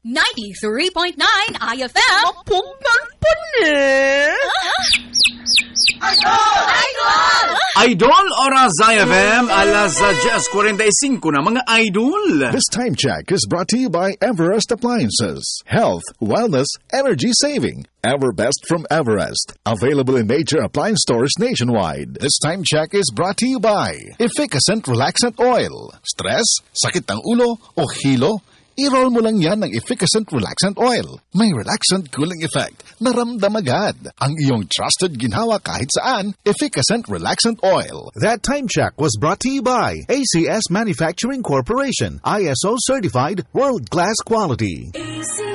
93.9 IFM. Mapunggan pa ni. Idol Oras IFM alas 10:45 na mga idol. This time check is brought to you by Everest Appliances. Health, wellness, energy saving. Everbest from Everest. Available in major appliance stores nationwide. This time check is brought to you by Efficacent Relaxant Oil. Stress, sakit ng ulo o hilo? I-roll mo lang yan ng Efficacent Relaxant Oil. May relaxant cooling effect. Naramdam agad. Ang iyong trusted ginhawa kahit saan, Efficacent Relaxant Oil. That time check was brought to you by ACS Manufacturing Corporation. ISO certified world-class quality.